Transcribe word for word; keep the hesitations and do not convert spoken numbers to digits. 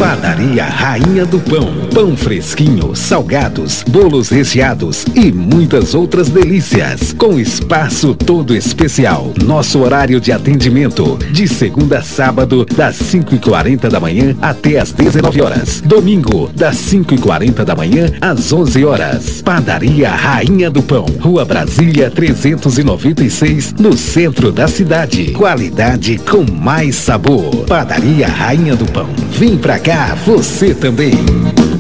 Padaria Rainha do Pão. Pão fresquinho, salgados, bolos recheados e muitas outras delícias. Com espaço todo especial. Nosso horário de atendimento, de segunda a sábado, das cinco e quarenta da manhã até as dezenove horas. Domingo, das cinco e quarenta da manhã às onze horas. Padaria Rainha do Pão. Rua Brasília trezentos e noventa e seis, no centro da cidade. Qualidade com mais sabor. Padaria Rainha do Pão. Vem pra cá, você também.